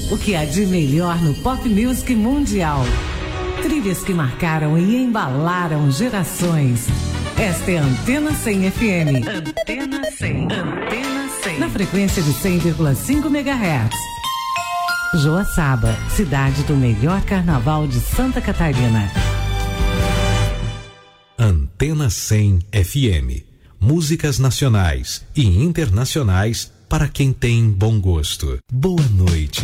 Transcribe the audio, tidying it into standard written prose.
O que há de melhor no pop music mundial. Trilhas que marcaram e embalaram gerações. Esta é a Antena 100 FM. Antena 100. Antena 100. Na frequência de 100,5 MHz. Joaçaba, cidade do melhor carnaval de Santa Catarina. Antena 100 FM. Músicas nacionais e internacionais para quem tem bom gosto. Boa noite.